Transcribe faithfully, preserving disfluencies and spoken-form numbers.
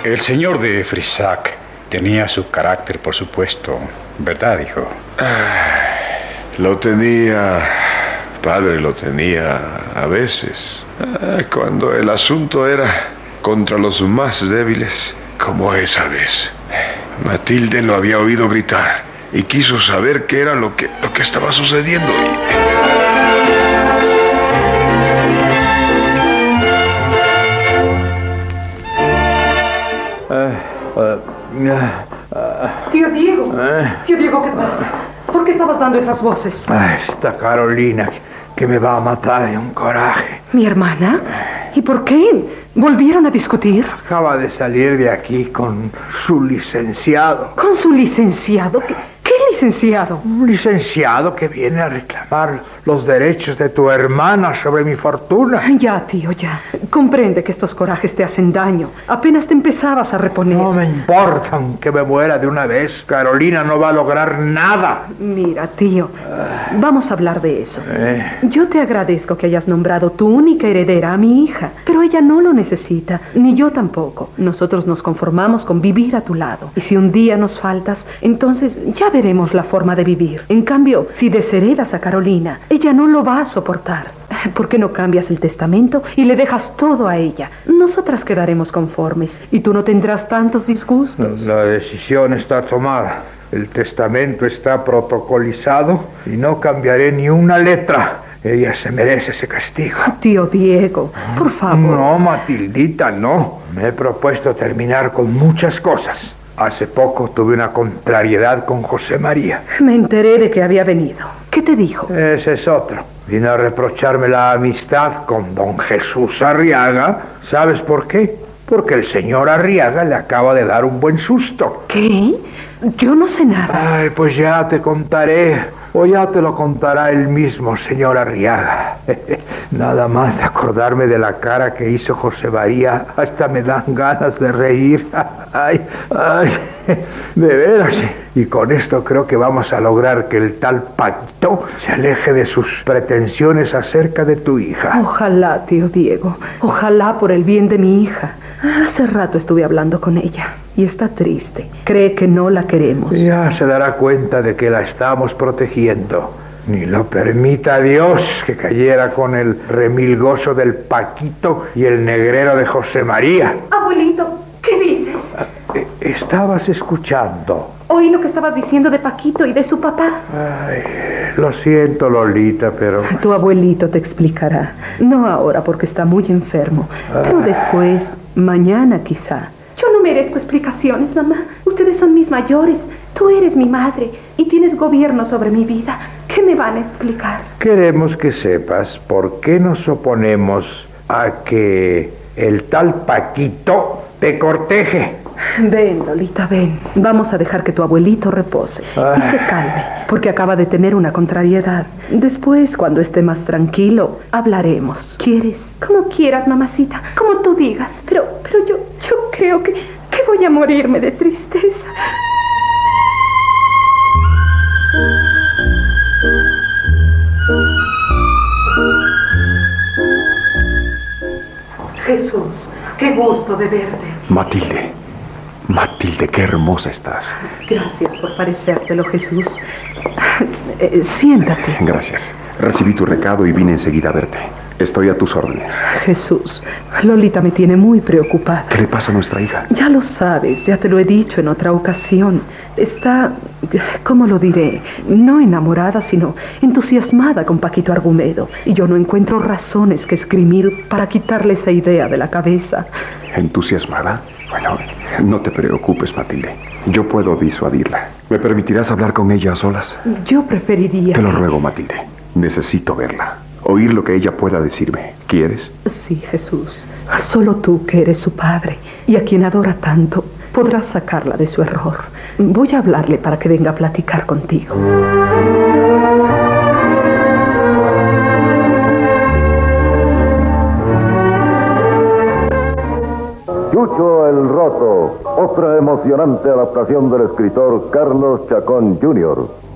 El señor de Frisac tenía su carácter, por supuesto, ¿verdad, hijo? Ah, lo tenía, padre, lo tenía a veces. Ah, cuando el asunto era contra los más débiles, como esa vez. Matilde lo había oído gritar y quiso saber qué era lo que, lo que estaba sucediendo. Uh, uh, uh, Tío Diego, uh, tío Diego, ¿qué pasa? ¿Por qué estabas dando esas voces? Esta Carolina que me va a matar de un coraje. ¿Mi hermana? ¿Y por qué? ¿Volvieron a discutir? Acaba de salir de aquí con su licenciado. ¿Con su licenciado? ¿Qué, qué licenciado? Un licenciado que viene a reclamar los derechos de tu hermana sobre mi fortuna. Ya, tío, ya. Comprende que estos corajes te hacen daño. Apenas te empezabas a reponer. No me importa aunque me muera de una vez. Carolina no va a lograr nada. Mira, tío, vamos a hablar de eso. Eh. Yo te agradezco que hayas nombrado tu única heredera a mi hija, pero ella no lo necesita, ni yo tampoco. Nosotros nos conformamos con vivir a tu lado. Y si un día nos faltas, entonces ya veremos la forma de vivir. En cambio, si desheredas a Carolina, ella no lo va a soportar. ¿Por qué no cambias el testamento y le dejas todo a ella? Nosotras quedaremos conformes y tú no tendrás tantos disgustos. La decisión está tomada. El testamento está protocolizado y no cambiaré ni una letra. Ella se merece ese castigo. Tío Diego, por favor. No, Matildita, no. Me he propuesto terminar con muchas cosas. Hace poco tuve una contrariedad con José María. Me enteré de que había venido. ¿Qué te dijo? Ese es otro. Vino a reprocharme la amistad con don Jesús Arriaga. ¿Sabes por qué? Porque el señor Arriaga le acaba de dar un buen susto. ¿Qué? Yo no sé nada. Ay, pues ya te contaré. O ya te lo contará el mismo señor Arriaga. Nada más de acordarme de la cara que hizo José María, hasta me dan ganas de reír. Ay, ay, de veras. Y con esto creo que vamos a lograr que el tal Paquito se aleje de sus pretensiones acerca de tu hija. Ojalá, tío Diego. Ojalá por el bien de mi hija. Hace rato estuve hablando con ella y está triste. Cree que no la queremos. Ya se dará cuenta de que la estamos protegiendo. Ni lo permita Dios que cayera con el remilgoso del Paquito y el negrero de José María. Abuelito, ¿qué dices? Estabas escuchando. Oí lo que estabas diciendo de Paquito y de su papá. Ay, lo siento, Lolita, pero... Tu abuelito te explicará. No ahora porque está muy enfermo, pero después, mañana quizá. Yo no merezco explicaciones, mamá. Ustedes son mis mayores. Tú eres mi madre y tienes gobierno sobre mi vida. ¿Qué me van a explicar? Queremos que sepas por qué nos oponemos a que el tal Paquito te corteje. Ven, Lolita, ven. Vamos a dejar que tu abuelito repose y se calme, porque acaba de tener una contrariedad. Después, cuando esté más tranquilo, hablaremos. ¿Quieres? Como quieras, mamacita, como tú digas. Pero, pero yo, yo creo que, que voy a morirme de tristeza. Jesús, qué gusto de verte. Matilde, Matilde, qué hermosa estás. Gracias por parecértelo, Jesús. Eh, siéntate. Gracias. Recibí tu recado y vine enseguida a verte. Estoy a tus órdenes. Jesús, Lolita me tiene muy preocupada. ¿Qué le pasa a nuestra hija? Ya lo sabes, ya te lo he dicho en otra ocasión. Está, ¿cómo lo diré? No enamorada, sino entusiasmada con Paquito Argumedo. Y yo no encuentro razones que esgrimir para quitarle esa idea de la cabeza. ¿Entusiasmada? Bueno, no te preocupes, Matilde. Yo puedo disuadirla. ¿Me permitirás hablar con ella a solas? Yo preferiría... Te lo ruego, Matilde. Necesito verla. Oír lo que ella pueda decirme. ¿Quieres? Sí, Jesús. Solo tú, que eres su padre y a quien adora tanto, podrás sacarla de su error. Voy a hablarle para que venga a platicar contigo. Chucho el Roto, otra emocionante adaptación del escritor Carlos Chacón junior